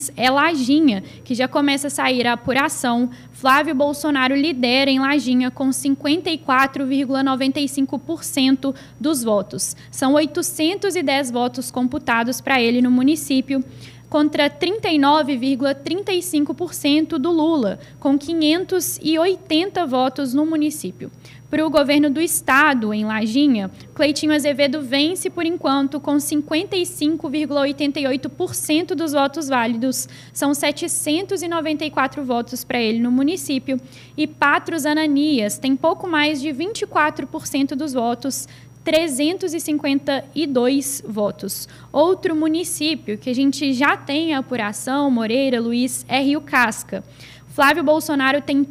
é Laginha, que já começa a sair a apuração. Flávio Bolsonaro lidera em Laginha com 54,95% dos votos. São 810 votos computados para ele no município, contra 39,35% do Lula, com 580 votos no município. Para o governo do estado, em Laginha, Cleitinho Azevedo vence por enquanto com 55,88% dos votos válidos. São 794 votos para ele no município. E Patros Ananias tem pouco mais de 24% dos votos, 352 votos. Outro município que a gente já tem a apuração, Moreira, Luiz, é Rio Casca. Flávio Bolsonaro tem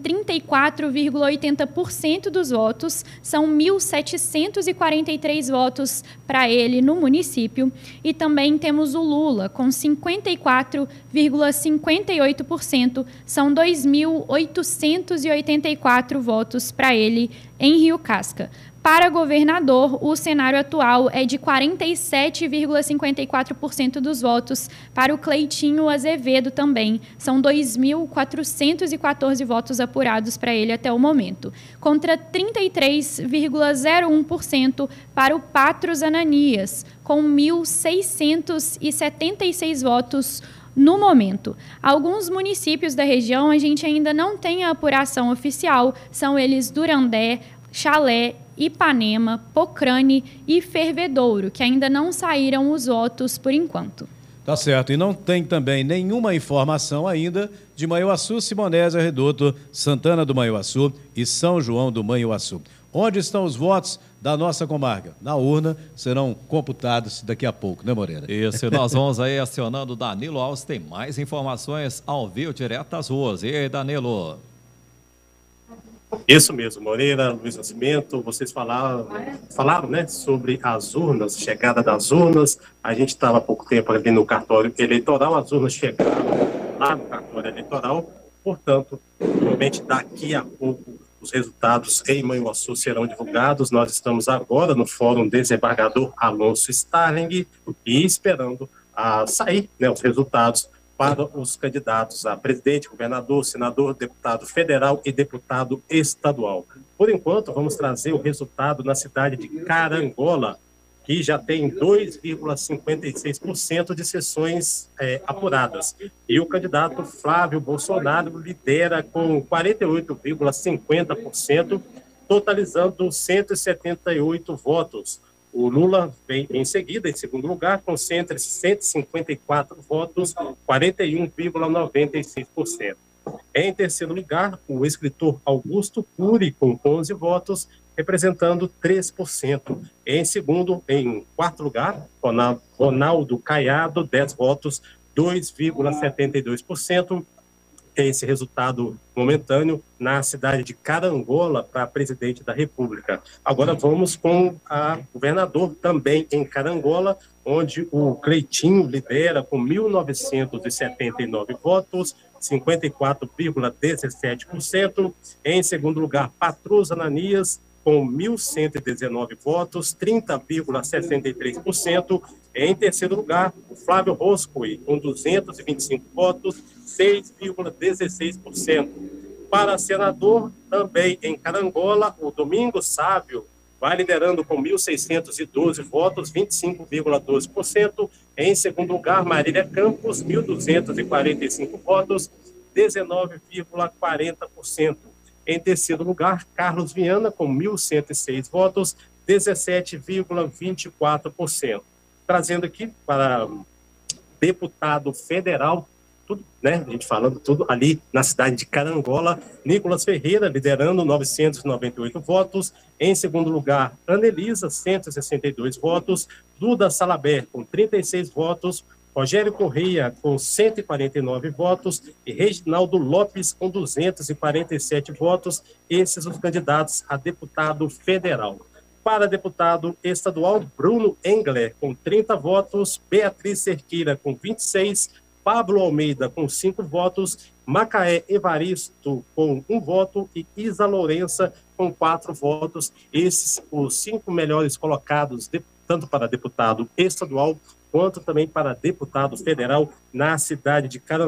34,80% dos votos, são 1.743 votos para ele no município. E também temos o Lula, com 54,58%, são 2.884 votos para ele em Rio Casca. Para governador, o cenário atual é de 47,54% dos votos. Para o Cleitinho Azevedo também, são 2.414 votos apurados para ele até o momento, contra 33,01% para o Patros Ananias, com 1.676 votos no momento. Alguns municípios da região a gente ainda não tem a apuração oficial, são eles Durandé, Chalé, Ipanema, Pocrane e Fervedouro, que ainda não saíram os votos por enquanto. Tá certo. E não tem também nenhuma informação ainda de Manhuaçu, Simonésia, Redoto, Santana do Manhuaçu e São João do Manhuaçu. Onde estão os votos da nossa comarca? Na urna, serão computados daqui a pouco, né, Moreira? Isso, e nós vamos aí acionando o Danilo Alves, tem mais informações ao vivo, direto das ruas. E aí, Danilo? Isso mesmo, Moreira, Luiz Nascimento, vocês falaram, né, sobre as urnas, chegada das urnas. A gente estava há pouco tempo ali no cartório eleitoral, as urnas chegaram lá no cartório eleitoral, portanto, provavelmente daqui a pouco os resultados em Manhuaçu serão divulgados. Nós estamos agora no Fórum Desembargador Alonso Starling e esperando sair, né, os resultados para os candidatos a presidente, governador, senador, deputado federal e deputado estadual. Por enquanto, vamos trazer o resultado na cidade de Carangola, que já tem 2,56% de sessões apuradas. E o candidato Flávio Bolsonaro lidera com 48,50%, totalizando 178 votos. O Lula vem em seguida, em segundo lugar, com 154 votos, 41,96%. Em terceiro lugar, o escritor Augusto Cury, com 11 votos, representando 3%. Em quarto lugar, Ronaldo Caiado, 10 votos, 2,72%. Esse resultado momentâneo na cidade de Carangola para presidente da República. Agora vamos com a governador também em Carangola, onde o Cleitinho lidera com 1.979 votos, 54,17%. Em segundo lugar, Patros Ananias, com 1.119 votos, 30,63%. Em terceiro lugar, o Flávio Roscoe, com 225 votos, 6,16%. Para senador, também em Carangola, o Domingos Sávio vai liderando com 1.612 votos, 25,12%. Em segundo lugar, Marília Campos, 1.245 votos, 19,40%. Em terceiro lugar, Carlos Viana, com 1.106 votos, 17,24%. Trazendo aqui para deputado federal, tudo, né? A gente falando tudo ali na cidade de Carangola, Nicolas Ferreira liderando 998 votos. Em segundo lugar, Anelisa, 162 votos. Duda Salaber, com 36 votos. Rogério Correia, com 149 votos, e Reginaldo Lopes, com 247 votos. Esses os candidatos a deputado federal. Para deputado estadual, Bruno Engler, com 30 votos, Beatriz Cerqueira, com 26, Pablo Almeida, com 5 votos, Macaé Evaristo, com 1 voto, e Isa Lourença, com 4 votos. Esses os 5 melhores colocados, tanto para deputado estadual quanto também para deputado federal na cidade de Carangola.